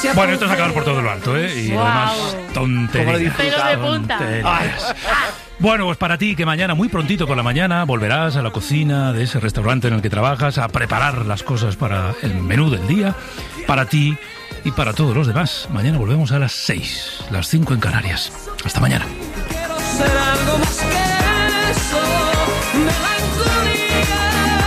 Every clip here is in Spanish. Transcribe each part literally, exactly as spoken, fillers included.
Bueno, esto es acabar por todo lo alto, ¿eh? Y wow. además, tonterías. Pelos de punta. Tonterías. Bueno, pues para ti, que mañana, muy prontito por la mañana, volverás a la cocina de ese restaurante en el que trabajas a preparar las cosas para el menú del día. Para ti y para todos los demás. Mañana volvemos a las seis, las cinco en Canarias. Hasta mañana. Quiero ser algo más que eso, melancolía.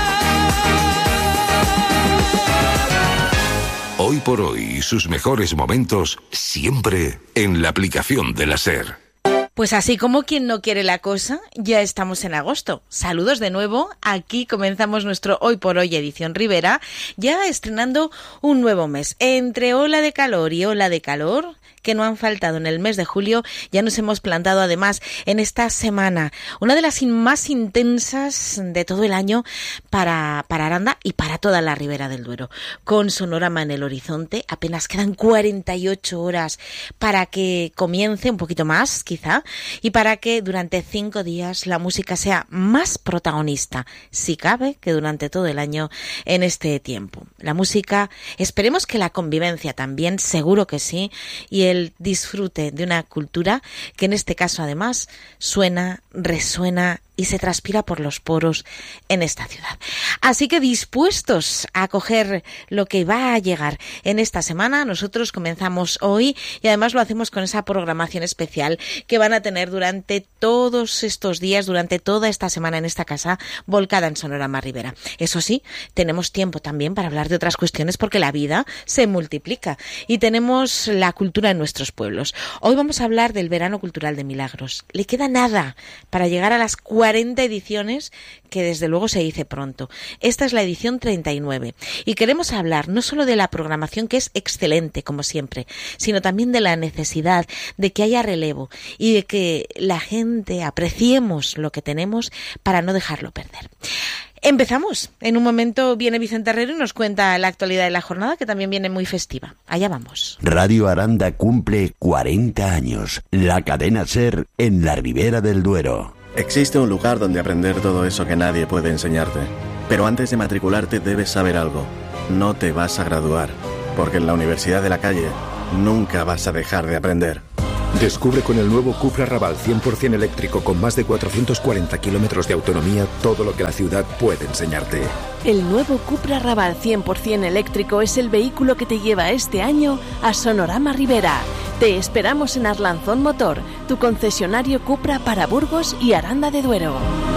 Hoy por hoy, sus mejores momentos siempre en la aplicación de la SER. Pues así como quien no quiere la cosa, ya estamos en agosto. Saludos de nuevo, aquí comenzamos nuestro Hoy por Hoy edición Ribera, ya estrenando un nuevo mes. Entre ola de calor y ola de calor, que no han faltado en el mes de julio, ya nos hemos plantado además en esta semana, una de las más intensas de todo el año para, para Aranda y para toda la Ribera del Duero. Con Sonorama en el horizonte, apenas quedan cuarenta y ocho horas para que comience, un poquito más quizá, y para que durante cinco días la música sea más protagonista, si cabe, que durante todo el año en este tiempo. La música, esperemos que la convivencia también, seguro que sí, y el disfrute de una cultura que en este caso además suena, resuena y se transpira por los poros en esta ciudad. Así que dispuestos a coger lo que va a llegar en esta semana, nosotros comenzamos hoy y además lo hacemos con esa programación especial que van a tener durante todos estos días, durante toda esta semana en esta casa volcada en Sonorama Ribera. Eso sí, tenemos tiempo también para hablar de otras cuestiones porque la vida se multiplica y tenemos la cultura en nuestros pueblos. Hoy vamos a hablar del Verano Cultural de Milagros. Le queda nada para llegar a las cuarenta ediciones, que desde luego se dice pronto. Esta es la edición treinta y nueve y queremos hablar no solo de la programación, que es excelente como siempre, sino también de la necesidad de que haya relevo y de que la gente apreciemos lo que tenemos para no dejarlo perder. Empezamos. En un momento viene Vicente Herrero y nos cuenta la actualidad de la jornada, que también viene muy festiva. Allá vamos. Radio Aranda cumple cuarenta años. La cadena SER en la Ribera del Duero. Existe un lugar donde aprender todo eso que nadie puede enseñarte. Pero antes de matricularte debes saber algo. No te vas a graduar, porque en la Universidad de la Calle nunca vas a dejar de aprender. Descubre con el nuevo Cupra Raval cien por ciento eléctrico con más de cuatrocientos cuarenta kilómetros de autonomía todo lo que la ciudad puede enseñarte. El nuevo Cupra Raval cien por ciento eléctrico es el vehículo que te lleva este año a Sonorama Ribera. Te esperamos en Arlanzón Motor, tu concesionario Cupra para Burgos y Aranda de Duero.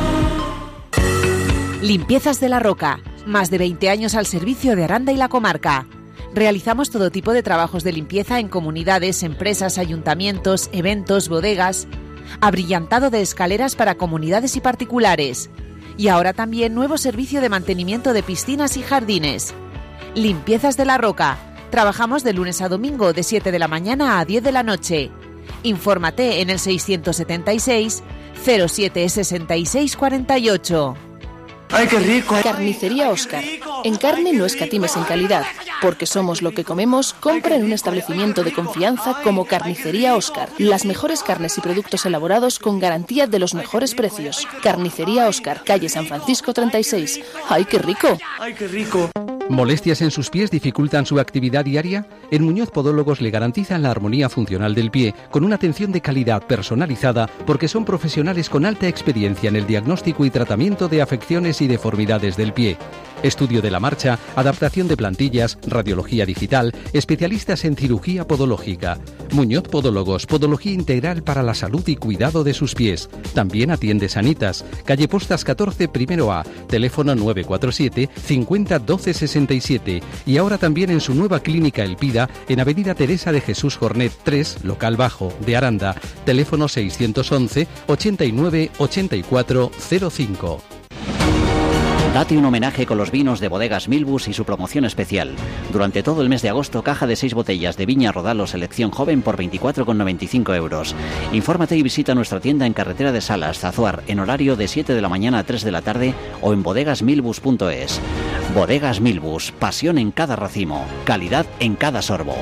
Limpiezas de la Roca, más de veinte años al servicio de Aranda y la comarca. Realizamos todo tipo de trabajos de limpieza en comunidades, empresas, ayuntamientos, eventos, bodegas. Abrillantado de escaleras para comunidades y particulares. Y ahora también nuevo servicio de mantenimiento de piscinas y jardines. Limpiezas de la Roca. Trabajamos de lunes a domingo de siete de la mañana a diez de la noche. Infórmate en el seiscientos setenta y seis cero siete sesenta y seis cuarenta y ocho. ¡Ay, qué rico! Carnicería Óscar. En carne no escatimes en calidad. Porque somos lo que comemos, compra en un establecimiento de confianza como Carnicería Óscar. Las mejores carnes y productos elaborados con garantía de los mejores precios. Carnicería Óscar, calle San Francisco treinta y seis. ¡Ay, qué rico! ¡Ay, qué rico! ¿Molestias en sus pies dificultan su actividad diaria? En Muñoz Podólogos le garantizan la armonía funcional del pie con una atención de calidad personalizada porque son profesionales con alta experiencia en el diagnóstico y tratamiento de afecciones y deformidades del pie. Estudio de la marcha, adaptación de plantillas, radiología digital, especialistas en cirugía podológica. Muñoz Podólogos, podología integral para la salud y cuidado de sus pies. También atiende Sanitas, calle Postas catorce, primero A, teléfono nueve cuatro siete cincuenta doce sesenta y siete. Y ahora también en su nueva clínica Elpida, en avenida Teresa de Jesús Jornet tres, local bajo, de Aranda, teléfono seiscientos once ochenta y nueve ochenta y cuatro cero cinco. Date un homenaje con los vinos de Bodegas Milbus y su promoción especial. Durante todo el mes de agosto, caja de seis botellas de Viña Rodalo Selección Joven por veinticuatro con noventa y cinco euros. Infórmate y visita nuestra tienda en Carretera de Salas, Zazuar, en horario de siete de la mañana a tres de la tarde o en bodegas milbus punto es. Bodegas Milbus, pasión en cada racimo, calidad en cada sorbo.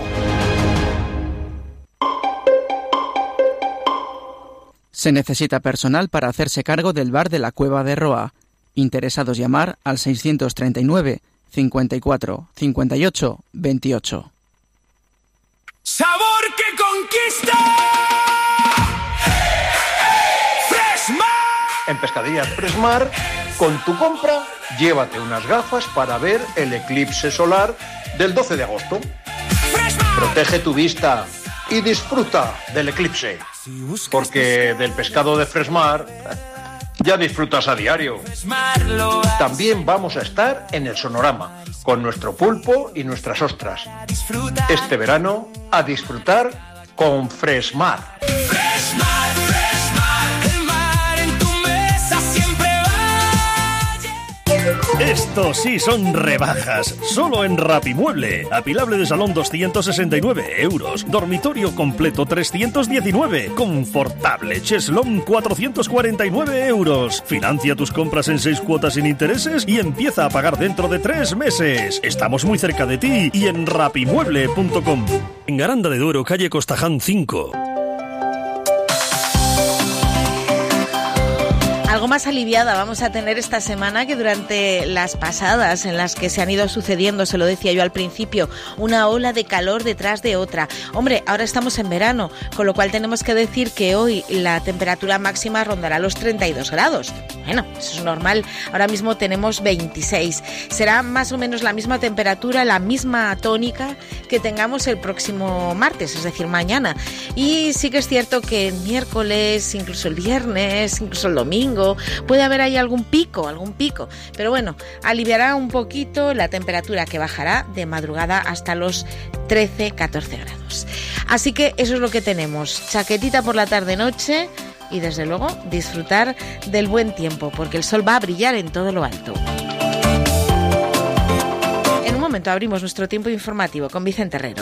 Se necesita personal para hacerse cargo del bar de la Cueva de Roa. Interesados llamar al seiscientos treinta y nueve cincuenta y cuatro cincuenta y ocho veintiocho. Sabor que conquista. Freshmar. En Pescaderías Freshmar, con tu compra, llévate unas gafas para ver el eclipse solar del doce de agosto. Protege tu vista y disfruta del eclipse, porque del pescado de Freshmar ya disfrutas a diario. También vamos a estar en el Sonorama, con nuestro pulpo y nuestras ostras. Este verano, a disfrutar con Freshmar. Estos sí son rebajas, solo en Rapimueble. Apilable de salón doscientos sesenta y nueve euros, dormitorio completo trescientos diecinueve, confortable cheslón cuatrocientos cuarenta y nueve euros. Financia tus compras en seis cuotas sin intereses y empieza a pagar dentro de tres meses. Estamos muy cerca de ti y en rapimueble punto com. En Aranda de Duero, calle Costaján cinco. Algo más aliviada vamos a tener esta semana que durante las pasadas en las que se han ido sucediendo, se lo decía yo al principio, una ola de calor detrás de otra. Hombre, ahora estamos en verano, con lo cual tenemos que decir que hoy la temperatura máxima rondará los treinta y dos grados. Bueno, eso es normal. Ahora mismo tenemos veintiséis. Será más o menos la misma temperatura, la misma tónica que tengamos el próximo martes, es decir, mañana. Y sí que es cierto que el miércoles, incluso el viernes, incluso el domingo, puede haber ahí algún pico, algún pico, pero bueno, aliviará un poquito la temperatura que bajará de madrugada hasta los trece, catorce grados. Así que eso es lo que tenemos, chaquetita por la tarde-noche y desde luego disfrutar del buen tiempo, porque el sol va a brillar en todo lo alto. En un momento abrimos nuestro tiempo informativo con Vicente Herrero.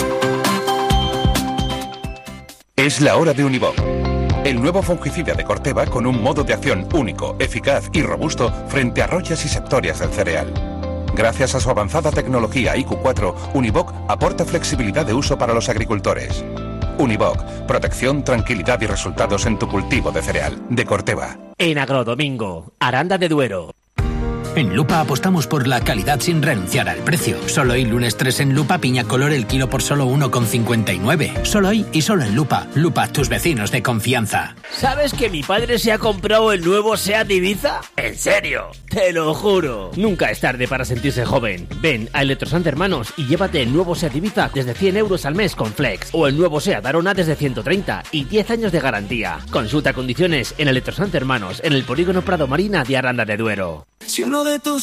Es la hora de Univoc. El nuevo fungicida de Corteva con un modo de acción único, eficaz y robusto frente a royas y septorias del cereal. Gracias a su avanzada tecnología I Q cuatro, Univoc aporta flexibilidad de uso para los agricultores. Univoc, protección, tranquilidad y resultados en tu cultivo de cereal. De Corteva. En Agrodomingo, Aranda de Duero. En Lupa apostamos por la calidad sin renunciar al precio. Solo hoy, lunes tres en Lupa, piña color el kilo por solo uno con cincuenta y nueve. Solo hoy y solo en Lupa. Lupa, tus vecinos de confianza. ¿Sabes que mi padre se ha comprado el nuevo SEAT Ibiza? ¿En serio? Te lo juro. Nunca es tarde para sentirse joven. Ven a Electrosant Hermanos y llévate el nuevo SEAT Ibiza desde cien euros al mes con Flex. O el nuevo SEAT Arona desde ciento treinta y diez años de garantía. Consulta condiciones en Electrosant Hermanos, en el polígono Prado Marina de Aranda de Duero. Si uno de tus